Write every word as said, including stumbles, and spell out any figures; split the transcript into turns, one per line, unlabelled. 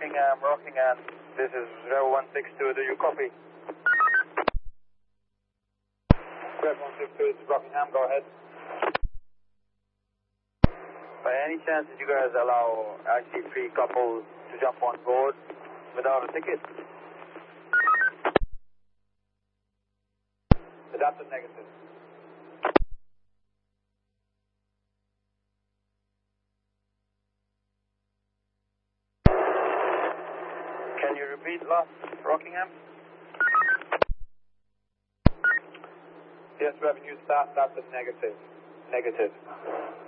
Rockingham, Rockingham. This is zero one six two. Do you copy? Grab one six two, this is Rockingham. Go ahead. By any chance, did you guys allow I C three couples to jump on board without a ticket? Adaptive negative. Can you repeat last, Rockingham? Yes, revenue start, adaptive negative. Negative.